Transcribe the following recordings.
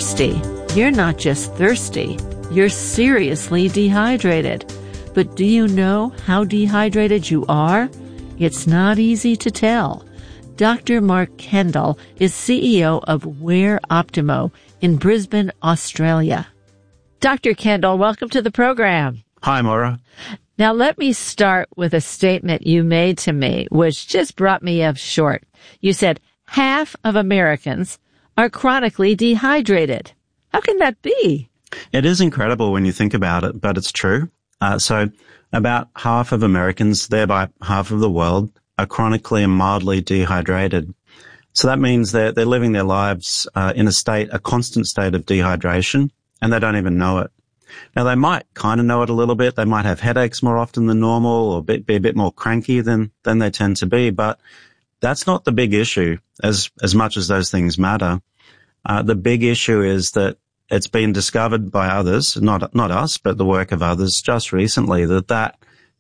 thirsty, you're not just thirsty, you're seriously dehydrated. But do you know how dehydrated you are? It's not easy to tell. Dr. Mark Kendall is CEO of Wear Optimo in Brisbane, Australia. Dr. Kendall, welcome to the program. Hi, Maura. Now, let me start with a statement you made to me, which just brought me up short. You said half of Americans are chronically dehydrated. How can that be? It is incredible when you think about it, but it's true. So about half of Americans, thereby half of the world, are chronically and mildly dehydrated. So that means they're living their lives in a constant state of dehydration, and they don't even know it. Now, they might kind of know it a little bit. They might have headaches more often than normal or be a bit more cranky than they tend to be, but that's not the big issue as much as those things matter. The big issue is that it's been discovered by others, not us, but the work of others just recently, that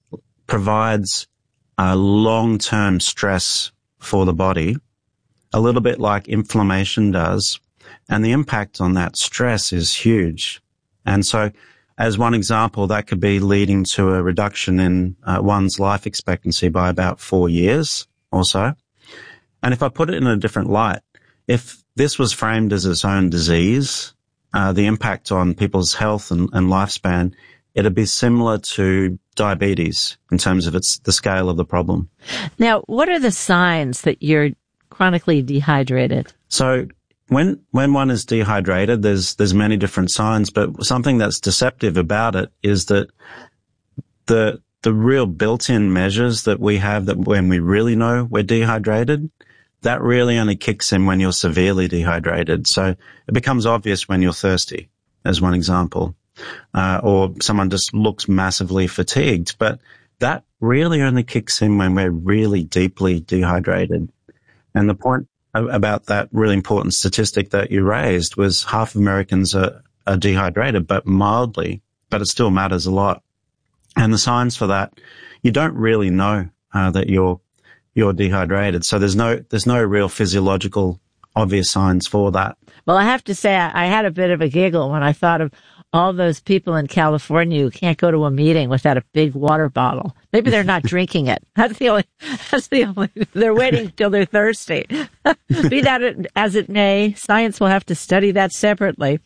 provides long-term stress for the body, a little bit like inflammation does. And the impact on that stress is huge. And so, as one example, that could be leading to a reduction in one's life expectancy by about 4 years or so. And if I put it in a different light, if this was framed as its own disease, the impact on people's health and lifespan, it'd be similar to diabetes in terms of the scale of the problem. Now, what are the signs that you're chronically dehydrated? So when one is dehydrated, there's many different signs, but something that's deceptive about it is that the real built-in measures that we have that when we really know we're dehydrated, that really only kicks in when you're severely dehydrated. So it becomes obvious when you're thirsty, as one example, or someone just looks massively fatigued. But that really only kicks in when we're really deeply dehydrated. And the point about that really important statistic that you raised was half of Americans are dehydrated, but mildly, but it still matters a lot. And the signs for that, you don't really know that you're dehydrated. So there's no real physiological obvious signs for that. Well, I have to say I had a bit of a giggle when I thought of all those people in California who can't go to a meeting without a big water bottle. Maybe they're not drinking it. That's the only, they're waiting till they're thirsty. Be that as it may, science will have to study that separately.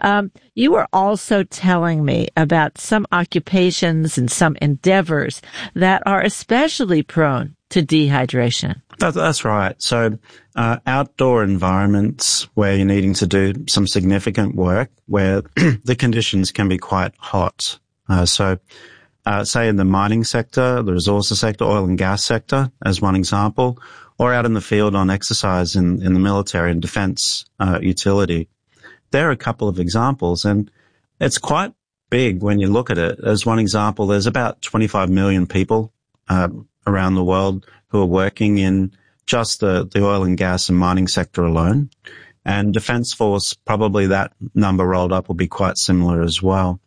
You were also telling me about some occupations and some endeavors that are especially prone to dehydration. That's right. So outdoor environments where you're needing to do some significant work where the conditions can be quite hot. So say in the mining sector, the resources sector, oil and gas sector as one example, or out in the field on exercise in the military and defense utility. There are a couple of examples, and it's quite big when you look at it. As one example, there's about 25 million people around the world who are working in just the oil and gas and mining sector alone. And Defence Force, probably that number rolled up will be quite similar as well.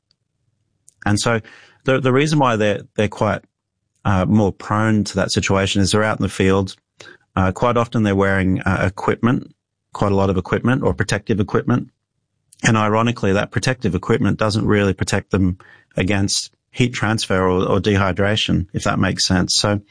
And so the reason why they're quite more prone to that situation is they're out in the field. Quite often they're wearing equipment, quite a lot of equipment or protective equipment. And ironically, that protective equipment doesn't really protect them against heat transfer or dehydration, if that makes sense. So,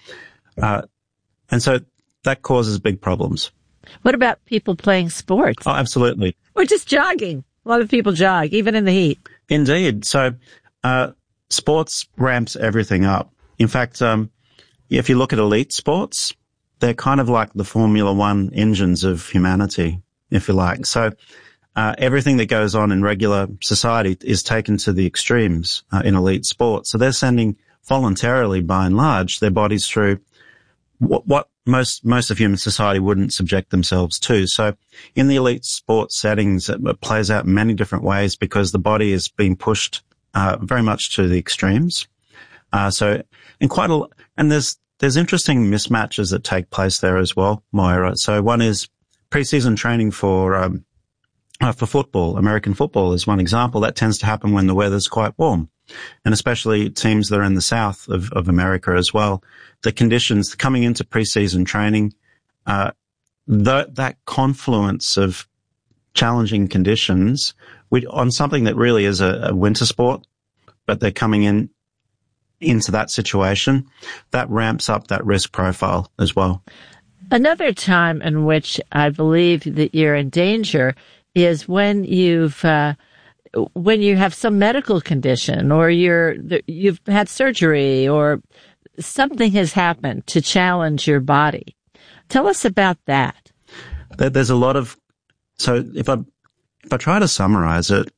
and so that causes big problems. What about people playing sports? Oh, absolutely. Or just jogging. A lot of people jog, even in the heat. Indeed. So, sports ramps everything up. In fact, if you look at elite sports, they're kind of like the Formula One engines of humanity, if you like. So, everything that goes on in regular society is taken to the extremes in elite sports. So they're sending voluntarily, by and large, their bodies through what most of human society wouldn't subject themselves to. So in the elite sports settings, it plays out in many different ways because the body is being pushed very much to the extremes. And there's interesting mismatches that take place there as well, Moira. So one is preseason training for football. American football is one example. That tends to happen when the weather's quite warm, and especially teams that are in the south of America as well. The conditions coming into preseason training, that confluence of challenging conditions on something that really is a winter sport, but they're coming into that situation, that ramps up that risk profile as well. Another time in which I believe that you're in danger is when you have some medical condition, or you've had surgery, or something has happened to challenge your body. Tell us about that. There's a lot of, so if I try to summarize it,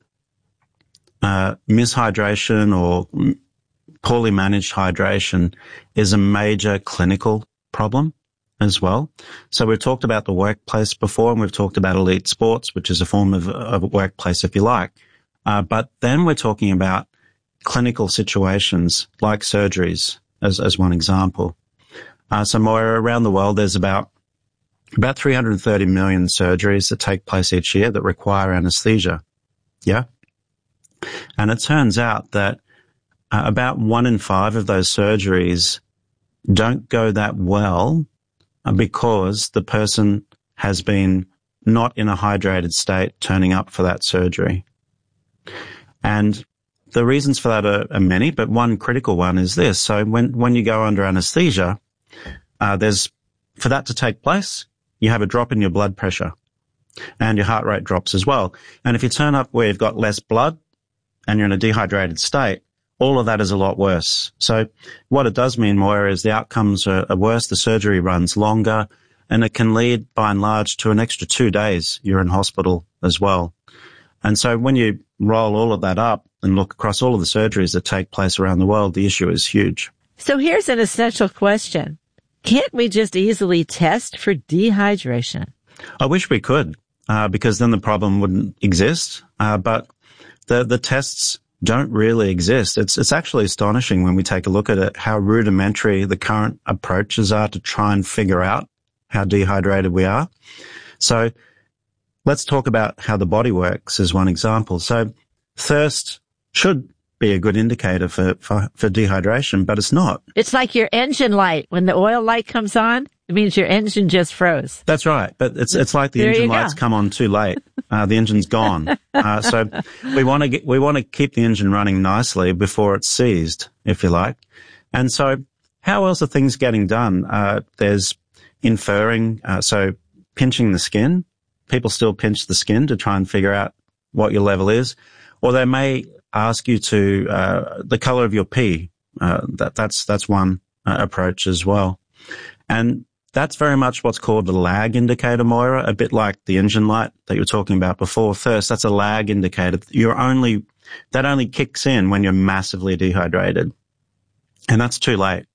mishydration or poorly managed hydration is a major clinical problem as well. So we've talked about the workplace before, and we've talked about elite sports, which is a form of a workplace, if you like. But then we're talking about clinical situations like surgeries as one example. So Moira, around the world, there's about 330 million surgeries that take place each year that require anesthesia. Yeah. And it turns out that about 1 in 5 of those surgeries don't go that well because the person has been not in a hydrated state turning up for that surgery. And the reasons for that are many, but one critical one is this. So when you go under anesthesia, for that to take place, you have a drop in your blood pressure and your heart rate drops as well. And if you turn up where you've got less blood and you're in a dehydrated state, all of that is a lot worse. So what it does mean, Moira, is the outcomes are worse, the surgery runs longer, and it can lead, by and large, to an extra 2 days you're in hospital as well. And so when you roll all of that up and look across all of the surgeries that take place around the world, the issue is huge. So here's an essential question. Can't we just easily test for dehydration? I wish we could, because then the problem wouldn't exist. But the tests don't really exist. It's actually astonishing when we take a look at it, how rudimentary the current approaches are to try and figure out how dehydrated we are. So let's talk about how the body works as one example. So thirst should be a good indicator for dehydration, but it's not. It's like your engine light. When the oil light comes on, it means your engine just froze. That's right. But it's like the engine lights come on too late. The engine's gone. So we want to keep the engine running nicely before it's seized, if you like. And so how else are things getting done? There's inferring, so pinching the skin. People still pinch the skin to try and figure out what your level is. Or they may ask you to, the color of your pee. That's one approach as well. And that's very much what's called a lag indicator, Moira, a bit like the engine light that you were talking about before. First, that's a lag indicator. That only kicks in when you're massively dehydrated. And that's too late.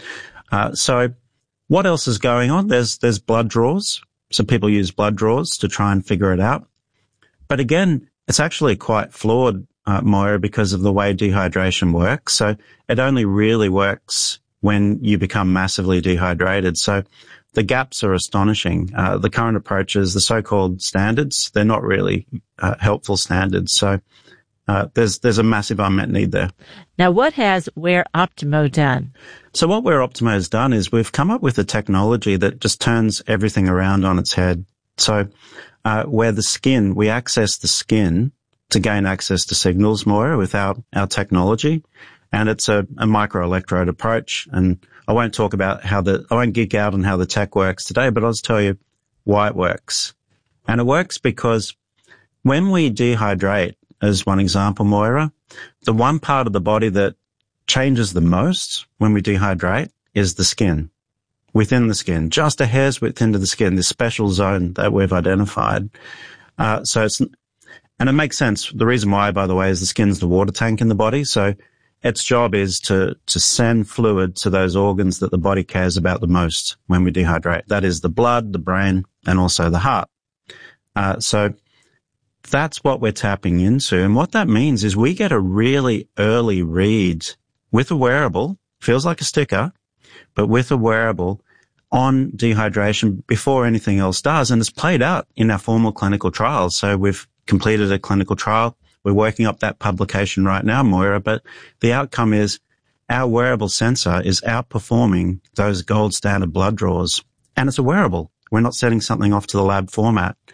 So what else is going on? There's blood draws. So people use blood draws to try and figure it out. But again, it's actually quite flawed, Moira, because of the way dehydration works. So it only really works when you become massively dehydrated. So the gaps are astonishing. The current approaches, the so-called standards, they're not really helpful standards. So there's a massive unmet need there. Now, what has Wear Optimo done? So what Wear Optimo has done is we've come up with a technology that just turns everything around on its head. So where we access the skin to gain access to signals, Moira, with our technology. And it's a microelectrode approach. And I won't talk about I won't geek out on how the tech works today, but I'll just tell you why it works. And it works because when we dehydrate, as one example, Moira, the one part of the body that changes the most when we dehydrate is the skin. Within the skin, just a hair's width into the skin, this special zone that we've identified. And it makes sense. The reason why, by the way, is the skin's the water tank in the body. So its job is to send fluid to those organs that the body cares about the most when we dehydrate. That is the blood, the brain, and also the heart. So that's what we're tapping into. And what that means is we get a really early read with a wearable, feels like a sticker, but with a wearable on dehydration before anything else does. And it's played out in our formal clinical trials. So we've completed a clinical trial. We're working up that publication right now, Moira, but the outcome is our wearable sensor is outperforming those gold standard blood draws. And it's a wearable. We're not setting something off to the lab format.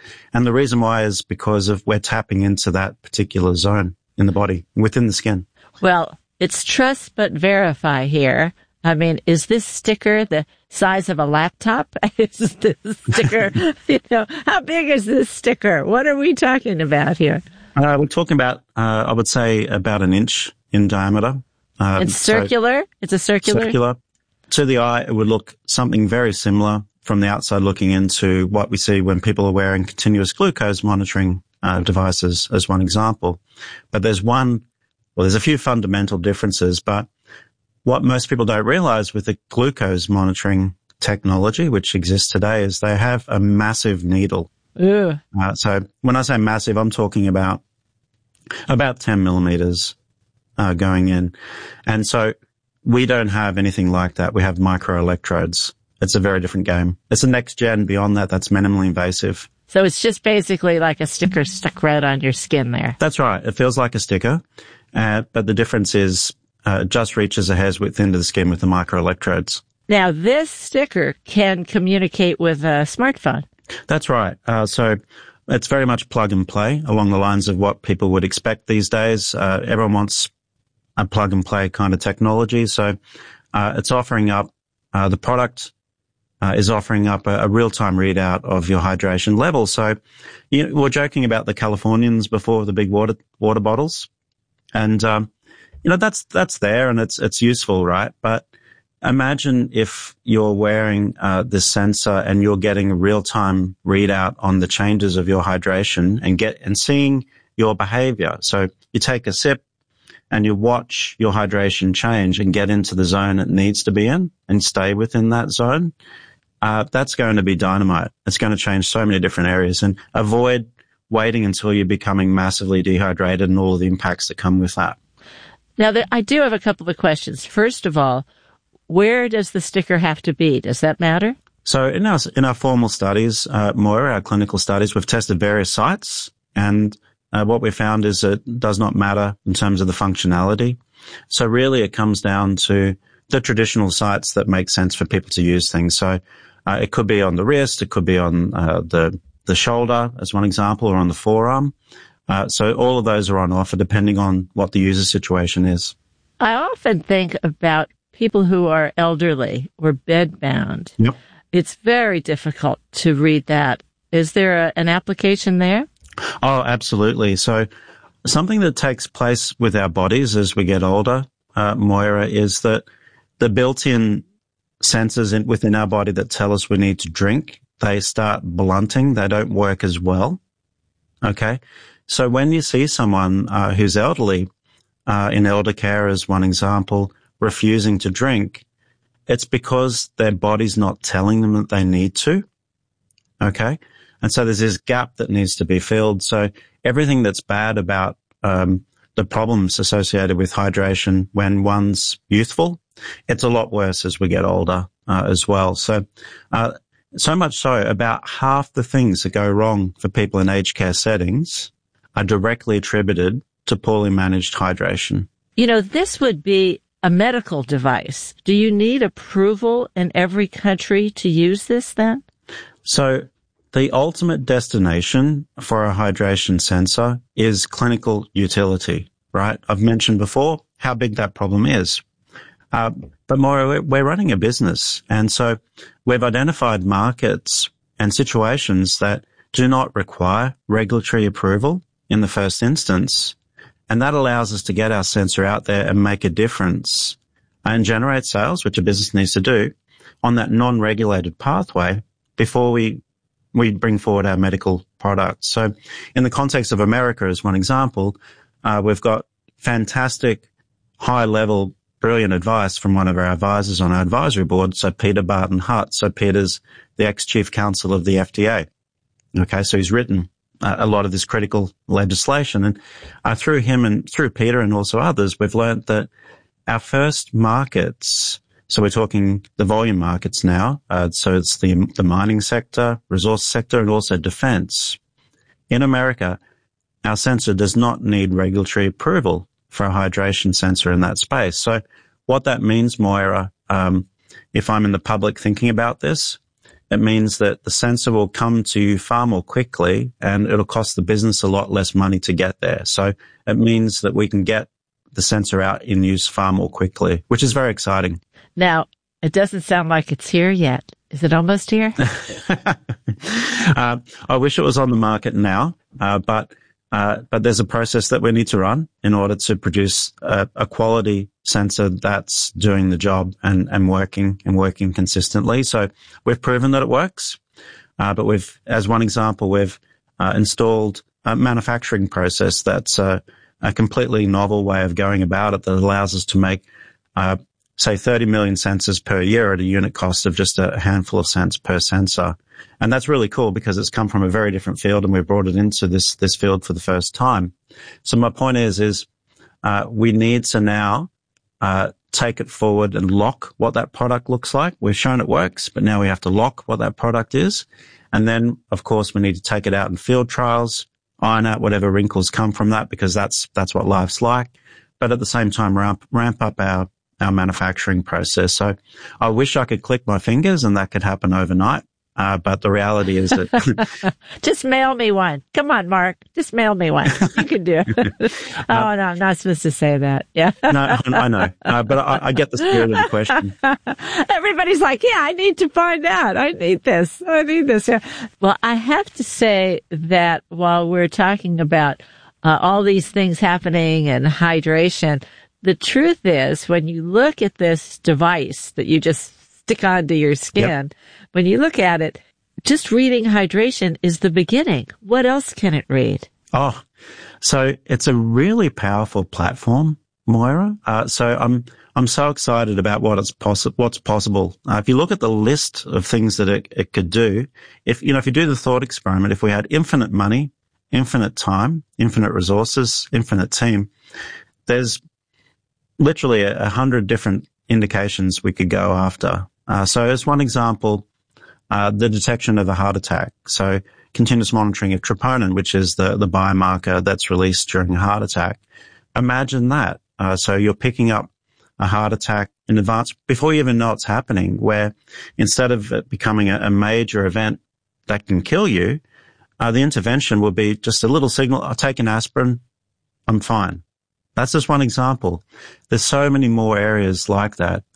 And the reason why is because of we're tapping into that particular zone in the body, within the skin. Well, it's trust but verify here. I mean, is this sticker the size of a laptop? Is this sticker, how big is this sticker? What are we talking about here? We're talking about, I would say, about an inch in diameter. It's circular? So it's a circular? To the eye, it would look something very similar from the outside looking into what we see when people are wearing continuous glucose monitoring devices as one example. But there's a few fundamental differences, but what most people don't realize with the glucose monitoring technology, which exists today, is they have a massive needle. So when I say massive, I'm talking about 10 millimeters going in. And so we don't have anything like that. We have microelectrodes. It's a very different game. It's a next gen beyond that. That's minimally invasive. So it's just basically like a sticker stuck right on your skin there. That's right. It feels like a sticker. But the difference is it just reaches a hair's width into the skin with the microelectrodes. Now, this sticker can communicate with a smartphone. That's right. So it's very much plug and play along the lines of what people would expect these days. Everyone wants a plug and play kind of technology. So it's offering up, the product is offering up a real-time readout of your hydration level. So we're joking about the Californians before, the big water bottles. And that's there and it's useful, right? But imagine if you're wearing this sensor and you're getting a real-time readout on the changes of your hydration and seeing your behavior. So you take a sip and you watch your hydration change and get into the zone it needs to be in and stay within that zone. That's going to be dynamite. It's going to change so many different areas, and avoid waiting until you're becoming massively dehydrated and all of the impacts that come with that. Now, I do have a couple of questions. First of all, where does the sticker have to be? Does that matter? So in our formal studies, Moira, our clinical studies, we've tested various sites, and what we found is it does not matter in terms of the functionality. So really it comes down to the traditional sites that make sense for people to use things. So it could be on the wrist, it could be on the shoulder as one example, or on the forearm. So all of those are on offer depending on what the user situation is. I often think about people who are elderly or bedbound. Yep. It's very difficult to read that. Is there an application there? Oh, absolutely. So something that takes place with our bodies as we get older, Moira, is that the built-in sensors within our body that tell us we need to drink, they start blunting. They don't work as well. Okay. So when you see someone who's elderly, in elder care as one example, refusing to drink, it's because their body's not telling them that they need to. Okay. And so there's this gap that needs to be filled. So everything that's bad about the problems associated with hydration when one's youthful, it's a lot worse as we get older as well. So so much so, about half the things that go wrong for people in aged care settings are directly attributed to poorly managed hydration. This would be a medical device. Do you need approval in every country to use this then? So the ultimate destination for a hydration sensor is clinical utility, right? I've mentioned before how big that problem is. But more, we're running a business. And so we've identified markets and situations that do not require regulatory approval in the first instance. And that allows us to get our sensor out there and make a difference and generate sales, which a business needs to do, on that non-regulated pathway before we bring forward our medical products. So in the context of America, as one example, we've got fantastic high-level brilliant advice from one of our advisors on our advisory board. So Peter Barton Hutt. So Peter's the ex-chief counsel of the FDA. Okay. So he's written a lot of this critical legislation, and through him and through Peter and also others, we've learned that our first markets, so we're talking the volume markets now. So it's the mining sector, resource sector, and also defense. In America, our sensor does not need regulatory approval for a hydration sensor in that space. So what that means, Moira, if I'm in the public thinking about this, it means that the sensor will come to you far more quickly and it'll cost the business a lot less money to get there. So it means that we can get the sensor out in use far more quickly, which is very exciting. Now, it doesn't sound like it's here yet. Is it almost here? I wish it was on the market now, but there's a process that we need to run in order to produce a quality sensor that's doing the job and working consistently. So we've proven that it works, but as one example, we've installed a manufacturing process that's a completely novel way of going about it that allows us to make say 30 million sensors per year at a unit cost of just a handful of cents per sensor. And that's really cool because it's come from a very different field and we've brought it into this field for the first time. So my point is we need to now take it forward and lock what that product looks like. We've shown it works, but now we have to lock what that product is. And then, of course, we need to take it out in field trials, iron out whatever wrinkles come from that because that's what life's like. But at the same time, ramp up our manufacturing process. So I wish I could click my fingers and that could happen overnight. But the reality is that just mail me one. Come on, Mark. Just mail me one. You can do it. Oh, no, I'm not supposed to say that. Yeah. No, I know. But I get the spirit of the question. Everybody's like, yeah, I need to find out. I need this. Yeah. Well, I have to say that while we're talking about all these things happening and hydration, the truth is when you look at this device that you just stick onto your skin, when you look at it, just reading hydration is the beginning. What else can it read? Oh, so it's a really powerful platform, Moira. So I'm so excited about what's possible. If you look at the list of things that it could do, if you do the thought experiment, if we had infinite money, infinite time, infinite resources, infinite team, there's literally 100 different indications we could go after. So as one example, the detection of a heart attack. So continuous monitoring of troponin, which is the biomarker that's released during a heart attack. Imagine that. So you're picking up a heart attack in advance before you even know it's happening, where instead of it becoming a major event that can kill you, the intervention will be just a little signal. I'll take an aspirin. I'm fine. That's just one example. There's so many more areas like that.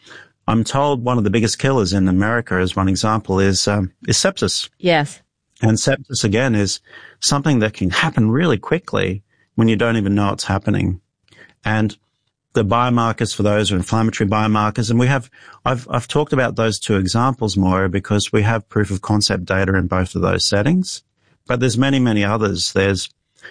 I'm told one of the biggest killers in America, as one example, is sepsis. Yes. And sepsis, again, is something that can happen really quickly when you don't even know it's happening. And the biomarkers for those are inflammatory biomarkers. And I've talked about those two examples, Moira, because we have proof of concept data in both of those settings. But there's many, many others. There's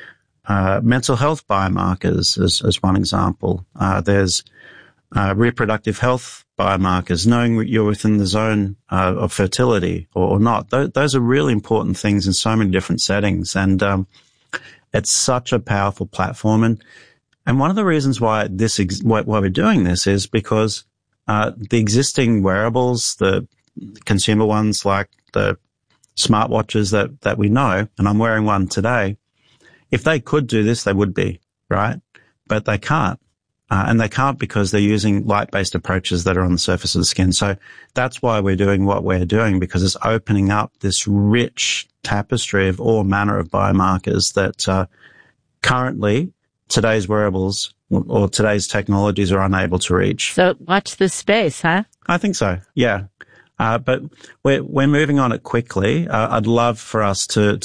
mental health biomarkers as one example. There's reproductive health biomarkers, knowing you're within the zone of fertility or not. Those are really important things in so many different settings. And it's such a powerful platform. And one of the reasons why why we're doing this is because the existing wearables, the consumer ones like the smartwatches that we know, and I'm wearing one today, if they could do this, they would be, right? But they can't. And they can't because they're using light-based approaches that are on the surface of the skin. So that's why we're doing what we're doing, because it's opening up this rich tapestry of all manner of biomarkers that currently today's wearables or today's technologies are unable to reach. So watch this space, huh? I think so, yeah. But we're moving on it quickly. I'd love for us to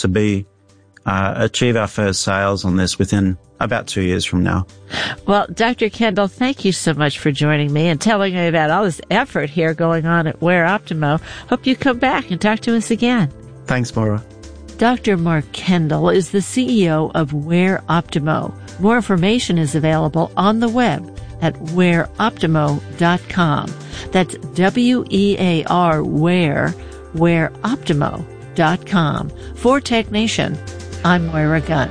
achieve our first sales on this within about 2 years from now. Well, Dr. Kendall, thank you so much for joining me and telling me about all this effort here going on at Wear Optimo. Hope you come back and talk to us again. Thanks, Maura. Dr. Mark Kendall is the CEO of Wear Optimo. More information is available on the web at wearoptimo.com. That's WEAR, wearoptimo.com. For Tech Nation, I'm Moira Gunn.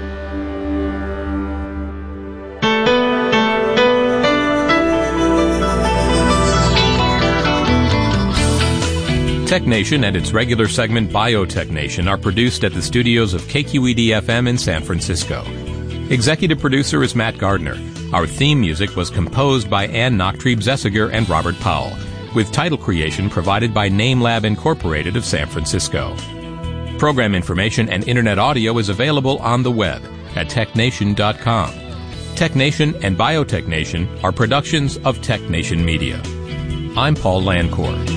Tech Nation and its regular segment Biotech Nation are produced at the studios of KQED-FM in San Francisco. Executive producer is Matt Gardner. Our theme music was composed by Ann Nachtrieb-Zessiger and Robert Powell. with title creation provided by NameLab Incorporated of San Francisco. Program information and Internet audio is available on the web at technation.com. TechNation and BioTechNation are productions of TechNation Media. I'm Paul Landcore.